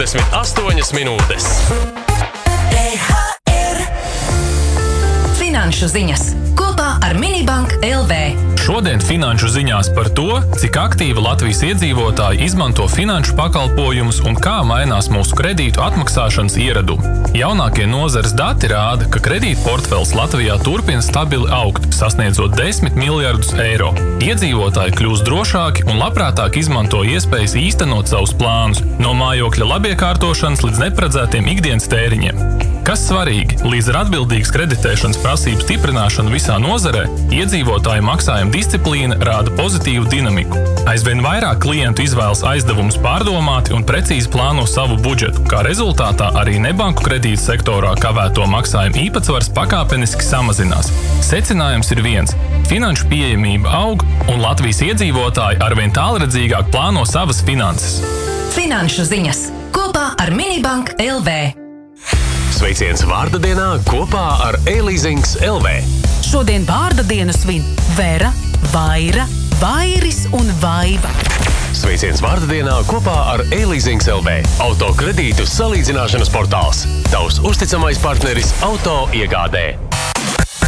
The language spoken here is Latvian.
28 minūtes. Finanšu ziņas kopā ar Minibank LV. Šodien finanšu ziņās par to, cik aktīvi Latvijas iedzīvotāji izmanto finanšu pakalpojumus un kā mainās mūsu kredītu atmaksāšanas ieradumi. Jaunākie nozares dati rāda, ka kredītu portfels Latvijā turpina stabili augt, sasniedzot 10 miljardus eiro. Iedzīvotāji kļūst drošāki un labprātāk izmanto iespējas īstenot savus plānus, no mājokļa labiekārtošanas līdz neparedzētiem ikdienas tēriņiem. Kas svarīgi, līdz ar atbildīgas kreditēšanas prasību stiprināšanu visā nozarē, iedzīvotāju maksājuma disciplīna rāda pozitīvu dinamiku. Aizvien vairāk klientu izvēlas aizdevumus pārdomāti un precīzi plāno savu budžetu, kā rezultātā arī nebanku kredītu sektorā kavēto maksājumu īpatsvars pakāpeniski samazinās. Secinājums ir viens – finanšu pieejamība aug un Latvijas iedzīvotāji arvien tālredzīgāk plāno savas finanses. Finanšu ziņas kopā ar Minibank LV. Sveiciens vārda dienā kopā ar E-Leasings LV. Šodien vārda dienu svin Vera, Vaira, Vairis un Vaiva. Sveiciens vārda dienā kopā ar E-Leasings LV. Autokredītu salīdzināšanas portāls. Tavs uzticamais partneris auto iegādē.